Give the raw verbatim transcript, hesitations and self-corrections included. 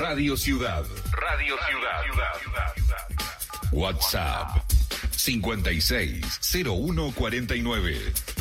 Radio Ciudad. Radio Ciudad. WhatsApp cincuenta y seis cero uno cuarenta y nueve.